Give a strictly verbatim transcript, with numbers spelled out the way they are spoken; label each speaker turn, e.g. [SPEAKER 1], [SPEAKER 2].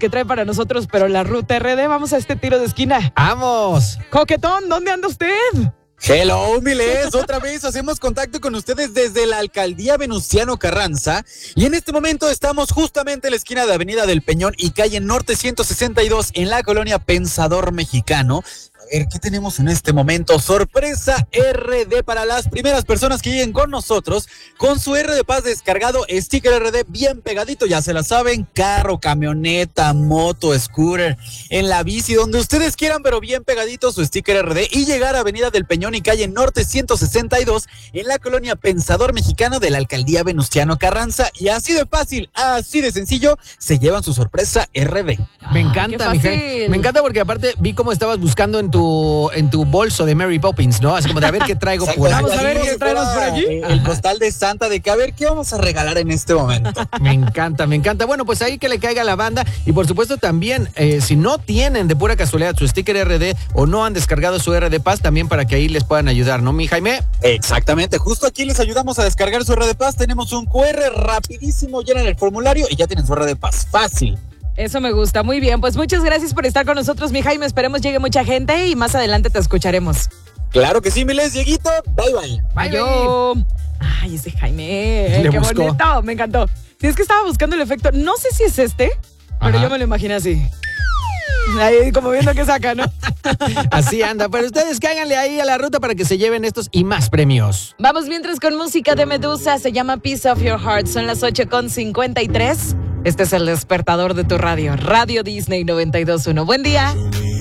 [SPEAKER 1] que trae para nosotros, pero la ruta R D. Vamos a este tiro de esquina.
[SPEAKER 2] ¡Vamos!
[SPEAKER 1] Coquetón, ¿dónde anda usted?
[SPEAKER 3] Hello, Miles, otra vez hacemos contacto con ustedes desde la alcaldía Venustiano Carranza y en este momento estamos justamente en la esquina de Avenida del Peñón y calle Norte ciento sesenta y dos en la colonia Pensador Mexicano. A ver, ¿qué tenemos en este momento? Sorpresa R D para las primeras personas que lleguen con nosotros con su R D Paz descargado, sticker R D bien pegadito, ya se la saben, carro, camioneta, moto, scooter, en la bici, donde ustedes quieran, pero bien pegadito su sticker R D y llegar a Avenida del Peñón y calle Norte ciento sesenta y dos en la colonia Pensador Mexicano de la alcaldía Venustiano Carranza y así de fácil, así de sencillo, se llevan su sorpresa R D.
[SPEAKER 2] Me encanta,
[SPEAKER 1] qué
[SPEAKER 2] Mijail.
[SPEAKER 1] fácil.
[SPEAKER 2] Me encanta porque aparte vi cómo estabas buscando en tu en tu bolso de Mary Poppins, ¿no? Así como de a ver qué traigo por
[SPEAKER 1] Vamos
[SPEAKER 2] ahí.
[SPEAKER 1] a ver
[SPEAKER 3] Como
[SPEAKER 1] qué
[SPEAKER 3] si
[SPEAKER 1] traemos
[SPEAKER 3] fuera,
[SPEAKER 1] por aquí.
[SPEAKER 3] eh, El costal de Santa de que a ver qué vamos a regalar en este momento.
[SPEAKER 2] Me encanta, me encanta. Bueno, pues ahí que le caiga la banda y por supuesto también, eh, si no tienen de pura casualidad su sticker R D o no han descargado su R D Paz, también para que ahí les puedan ayudar, ¿no, mi Jaime?
[SPEAKER 3] Exactamente, justo aquí les ayudamos a descargar su R D Paz. Tenemos un Q R rapidísimo, llenan el formulario y ya tienen su R D Paz. Fácil.
[SPEAKER 1] Eso me gusta, muy bien. Pues muchas gracias por estar con nosotros, mi Jaime. Esperemos llegue mucha gente y más adelante te escucharemos.
[SPEAKER 3] Claro que sí, Miles, Dieguito. Bye, bye.
[SPEAKER 2] Bye,
[SPEAKER 1] Yo. Ay, ese Jaime,
[SPEAKER 2] Le
[SPEAKER 1] qué
[SPEAKER 2] buscó.
[SPEAKER 1] bonito, me encantó. Sí, es que estaba buscando el efecto. No sé si es este, pero
[SPEAKER 2] Ajá.
[SPEAKER 1] yo me lo imaginé así. Ahí como viendo que saca, ¿no?
[SPEAKER 2] Así anda. Pero ustedes cáiganle ahí a la ruta para que se lleven estos y más premios.
[SPEAKER 1] Vamos mientras con música de Medusa, se llama Piece of Your Heart. Son las ocho con cincuenta y tres. Este es el despertador de tu radio, Radio Disney noventa y dos punto uno. Buen día.